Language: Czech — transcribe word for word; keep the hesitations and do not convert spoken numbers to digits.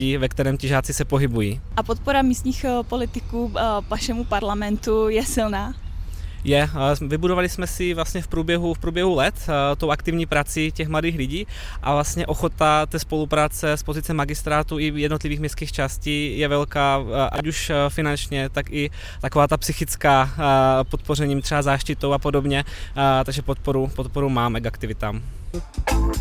ve kterém ti žáci se pohybují. A podpora místních politiků vašemu parlamentu je silná? Je, vybudovali jsme si vlastně v průběhu, v průběhu let tou aktivní prací těch mladých lidí a vlastně ochota té spolupráce z pozice magistrátu i jednotlivých městských částí je velká, ať už finančně, tak i taková ta psychická podpořením třeba záštitou a podobně, takže podporu, podporu máme k aktivitám.